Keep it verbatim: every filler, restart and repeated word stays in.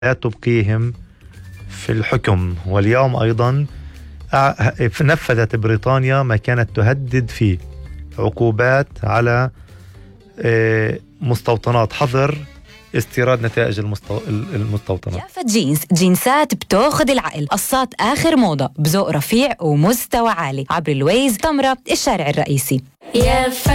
لا تبقيهم في الحكم. واليوم أيضا نفذت بريطانيا ما كانت تهدد فيه عقوبات على مستوطنات، حظر استيراد نتائج المستو... المستوطنات. يافا جينز، جينسات بتاخد العقل، قصات آخر موضة بذوق رفيع ومستوى عالي، عبر الويز، تمرة، الشارع الرئيسي. يافا